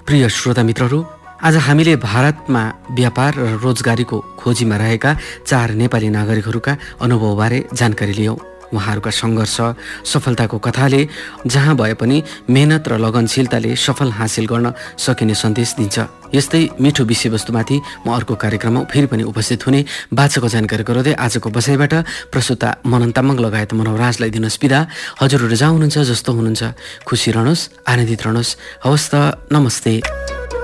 प्रिय श्रोता मित्रहरू, आज हामीले भारतमा व्यापार र रोजगारीको खोजीमा रहेका 4 नेपाली नागरिकहरूका अनुभवबारे जानकारी लियौँ। उहाँहरूका सङ्घर्ष, सफलताको कथाले जहाँ भए पनि मेहनत र लगनशीलताले सफल हासिल गर्न सकिने सन्देश दिन्छ। यस्तै मिठो विषयवस्तुमाथि म अर्को कार्यक्रममा फेरि पनि उपस्थित हुने बाचाको जानकारी गराउँदै आजको बसाइबाट प्रस्तुता मनन तामाङ लगायत मनोराजलाई दिनुहोस् बिदा। हजुरहरू जहाँ हुनुहुन्छ, जस्तो हुनुहुन्छ, खुसी रहनुहोस्, आनन्दित रहनुहोस्। हवस् त, नमस्ते।